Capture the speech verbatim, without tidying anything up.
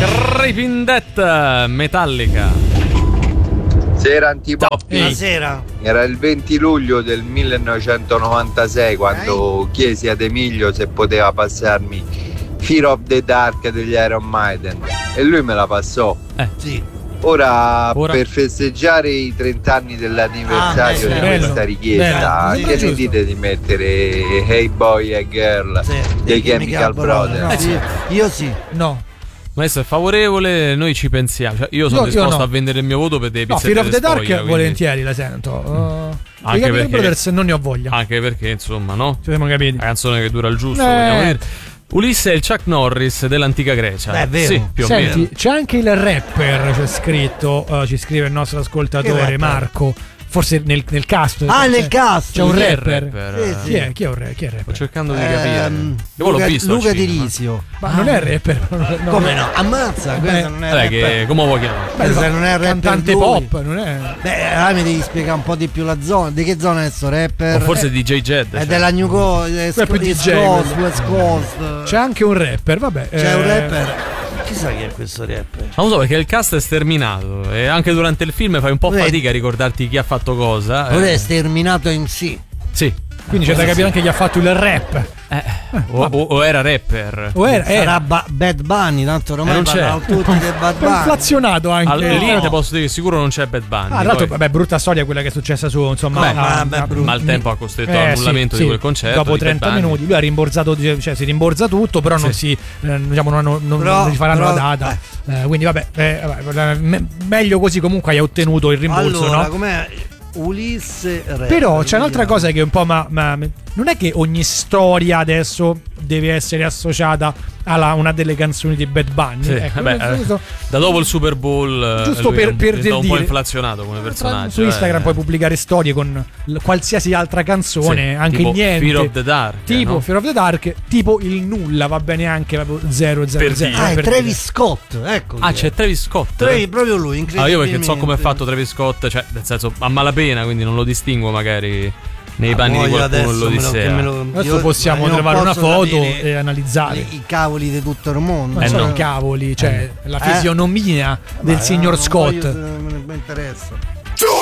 Creeping Death, Metallica. Sera Antipoppi. Buonasera. Era il venti luglio del millenovecentonovantasei quando chiesi ad Emilio se poteva passarmi Fear of the Dark degli Iron Maiden e lui me la passò. Eh. Sì. Ora, Ora per festeggiare i trenta anni dell'anniversario Ah, di bello, questa richiesta, bello. che ne dite di mettere Hey Boy e Girl Sì, dei Chemical Brothers? No, sì. Io sì. No. Maestro è favorevole, noi ci pensiamo. Cioè, io sono Io- io disposto no. a vendere il mio voto per dei No, pizzetti Fear of the di Dark spoglia, quindi- volentieri la sento. Uh, Anche I Chemical perché- Brothers non ne ho voglia. Anche perché, insomma, no? Ci siamo capiti. La canzone che dura il giusto, Eh. vogliamo dire. Ulisse è il Chuck Norris dell'antica Grecia. Beh, è vero. Sì, più o Senti, meno. c'è anche il rapper, c'è scritto, uh, ci scrive il nostro Che ascoltatore rapper? Marco. Forse nel, nel cast. Ah, c'è- nel cast. C'è un Chi è il rapper. rapper? Sì, sì. Chi è? Chi è un rapper? Chi è il Sto rapper? cercando di capire. Ehm, Io l'ho Luca, visto al Luca Di cinema. Risio. Ma non è rapper. no. Come no? Ammazza, questo non è Vabbè, rapper. che come vuoi chiamare? Beh, se non è rapper cantante lui. pop, non è. Beh, allora mi devi spiegare un po' di più la zona. Di che zona è sto rapper? O forse D J Jed. È cioè. della New Coast, Quello è più D J, Coast, quello. West Coast. C'è anche un rapper, vabbè. C'è eh, un rapper. Chissà chi è questo rapper. Ma non so perché il cast è sterminato e anche durante il film fai un po' Vedi. fatica a ricordarti chi ha fatto cosa. Non eh. è sterminato M C. Sì. Quindi c'è da capire anche chi ha fatto il rap. Eh, o, o- o era rapper. O era, Sarà era ba- Bad Bunny, tanto ormai Eh, non c'è. parlano tutti di Bad un po' Bunny. inflazionato anche. Al, lì No. te posso dire che sicuro non c'è Bad Bunny. Ah, tra l'altro, poi- vabbè, brutta storia quella che è successa su, insomma, Beh, a- vabbè, a- brutta. ma il tempo ha costretto Eh, all'annullamento sì, di sì. quel concerto. Dopo di trenta Bad Bunny. minuti lui ha rimborsato, cioè si rimborsa tutto, però non si eh, diciamo non, hanno- non, Però- non gli faranno però- la data. Eh, quindi vabbè, eh, vabbè, me- meglio così, comunque hai ottenuto il rimborso, Allora, no? com'è? Ulisse rapper. Però c'è un'altra vediamo. cosa che un po' ma, ma non è che ogni storia adesso deve essere associata a una delle canzoni di Bad Bunny. Sì, Ecco, vabbè, nel senso- da dopo il Super Bowl eh, Giusto lui per- è un, per è stato un po' dire- inflazionato come personaggio. su Instagram eh. puoi pubblicare storie con l- qualsiasi altra canzone, Sì, anche tipo niente. Fear of the Dark, tipo no? Fear of the Dark, tipo il nulla, va bene anche proprio zero zero Per zero. dire. Ah, è per Travis dire. Scott, ecco. Ah, chi c'è è. Travis Scott. Travis, proprio lui, Ah, incredibilmente. io perché so come è fatto Travis Scott, cioè, nel senso, a malapena, quindi non lo distingo magari nei Ah, panni di voglio qualcuno adesso me lo- l'Odissea. che me lo- Adesso io- possiamo io non trovare una posso foto sapere e analizzare. I, i cavoli di tutto il mondo. Non Eh, sono no. i cavoli, cioè la Eh? fisionomia del Ma, signor non Scott. voglio- non mi interessa.